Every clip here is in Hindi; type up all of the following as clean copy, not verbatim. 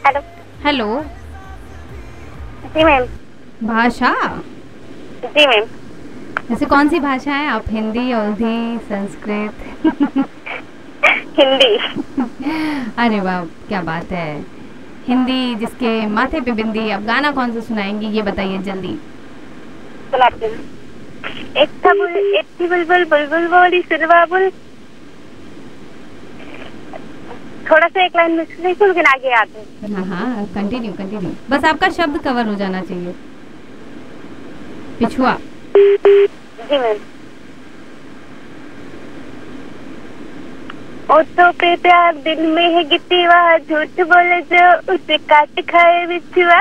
हेलो। हेलो। जी मैम। भाषा? जी मैम। जैसे कौन सी भाषा है आप? हिंदी, उर्दू, संस्कृत? हिंदी। अरे वाह, क्या बात है। हिंदी जिसके माथे पे बिंदी। अब गाना कौन सा सुनाएंगी ये बताइए जल्दी। सुनाती हूँ। एक थी बुलबुल, बुलबुल बोली सिरवा बुल। थोड़ा सा एक लाइन मिक्स नहीं थी, लेकिन आगे याद है। हाँ हाँ, कंटिन्यू कंटिन्यू, बस आपका शब्द कवर हो जाना चाहिए। पिछुआ। जी मैम। ओठों पे प्यार, दिल में है गिट्टीवा, झूठ बोले जो उसे काट खाए बिच्छुआ।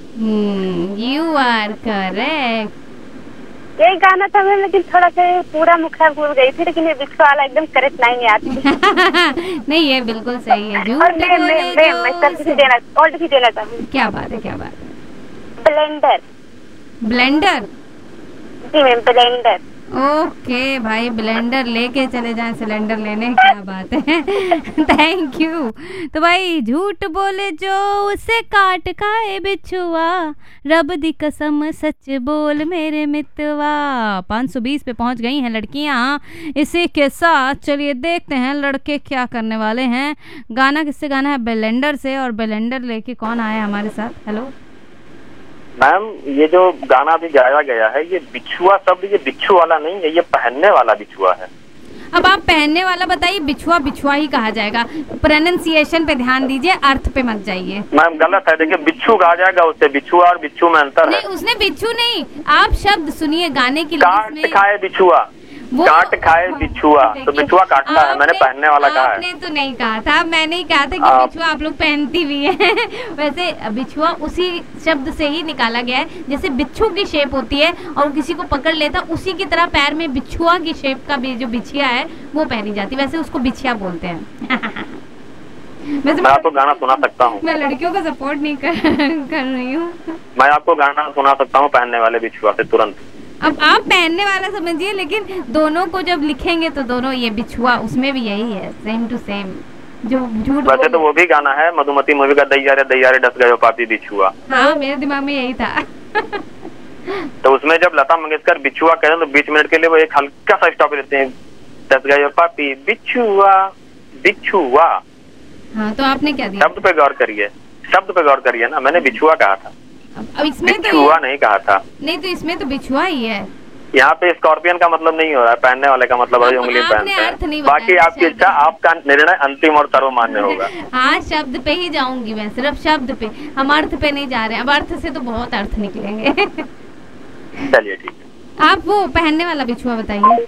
You are correct. यही गाना था मैम, लेकिन थोड़ा सा पूरा मुखड़ा भूल गई थी, लेकिन ये बिच्छुआ वाला एकदम करेक्ट लाइन याद थी। नहीं, ये बिल्कुल सही है। झूठ और बोले मैं सब भी देना चाहूँ। क्या बात है, क्या बात है। ब्लेंडर। ब्लेंडर? जी मैम, ब्लेंडर। ओके भाई, ब्लेंडर लेके चले जाएं सिलेंडर लेने, क्या बात है। Thank you. तो भाई, झूठ बोले जो उसे काट खाए बिच्छुआ, रब दी कसम सच बोल मेरे मितवा। 520 पे पहुंच गई हैं लड़कियां। इसी के साथ चलिए देखते हैं लड़के क्या करने वाले हैं। गाना किससे गाना है? ब्लेंडर से। और ब्लेंडर लेके कौन आया हमारे साथ? हेलो मैम, ये जो गाना अभी गाया गया है, ये बिछुआ शब्द, ये बिच्छू वाला नहीं है, ये पहनने वाला बिछुआ है। अब आप पहनने वाला बताइए। बिछुआ बिछुआ ही कहा जाएगा। प्रोनाउंसिएशन पे ध्यान दीजिए, अर्थ पे मत जाइए। मैम गलत है, देखिए बिच्छू कहा जाएगा, उससे बिछुआ और बिच्छू में अंतर है। नहीं, उसने बिच्छू नहीं, आप शब्द सुनिए गाने की। काट खाए बिछुआ, काट खाए बिछुआ, तो बिछुआ काटता है, मैंने पहनने वाला कहा है। आपने तो नहीं कहा था, मैंने ही कहा था कि बिछुआ आप लोग पहनती भी है। वैसे बिछुआ उसी शब्द से ही निकाला गया है, जैसे बिच्छू की शेप होती है और किसी को पकड़ लेता, उसी की तरह पैर में बिछुआ की शेप का जो बिछिया है वो पहनी जाती है। वैसे उसको बिछिया बोलते हैं। वैसे मैं आपको गाना सुना सकता हूँ। मैं लड़कियों का सपोर्ट नहीं कर रही हूँ। मैं आपको गाना सुना सकता हूँ पहनने वाले बिछुआ से तुरंत। अब आप पहनने वाला समझिए, लेकिन दोनों को जब लिखेंगे तो दोनों, ये बिछुआ उसमें भी यही है, सेम टू सेम। जो झूठ वैसे तो वो भी गाना है मधुमती मूवी का, दैयारे डस गए पापी बिछुआ। हाँ, मेरे दिमाग में यही था। तो उसमें जब लता मंगेशकर बिछुआ कहते हैं तो 20 मिनट के लिए वो एक हल्का सा स्टॉप लेते हैं, डस गए पापी बिछुआ बिछुआ। हाँ, तो आपने क्या दिया? शब्द पे गौर करिए, शब्द पे गौर करिए ना, मैंने बिछुआ कहा था। अब इसमें बिछुआ नहीं कहा था। नहीं, तो इसमें तो बिछुआ ही है। यहाँ पे स्कॉर्पियन का मतलब नहीं हो रहा है, पहनने वाले का मतलब है उंगली पहनते हैं। बाकी आपकी इच्छा, आपका निर्णय अंतिम और सर्वमान्य होगा। हाँ, शब्द पे ही जाऊंगी मैं, सिर्फ शब्द पे, हम अर्थ पे नहीं जा रहे हैं। अब अर्थ से तो बहुत अर्थ निकलेंगे। चलिए ठीक है, आप वो पहनने वाला बिछुआ बताइए।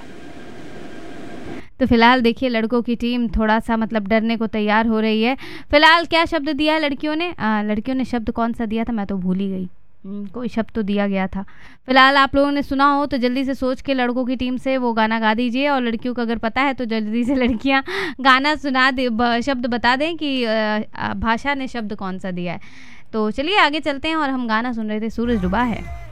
तो फिलहाल देखिए लड़कों की टीम थोड़ा सा मतलब डरने को तैयार हो रही है। फिलहाल क्या शब्द दिया है लड़कियों ने? लड़कियों ने शब्द कौन सा दिया था, मैं तो भूल ही गई। कोई शब्द तो दिया गया था। फिलहाल आप लोगों ने सुना हो तो जल्दी से सोच के लड़कों की टीम से वो गाना गा दीजिए, और लड़कियों को अगर पता है तो जल्दी से लड़कियां गाना सुना दे, शब्द बता दें कि भाषा ने शब्द कौन सा दिया है। तो चलिए आगे चलते हैं, और हम गाना सुन रहे थे सूरज डूबा है।